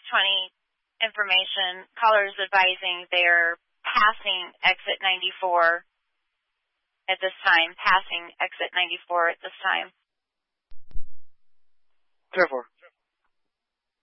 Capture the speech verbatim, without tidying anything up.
twenty information. Callers advising they're passing exit ninety-four at this time, passing exit ninety-four at this time. ten four.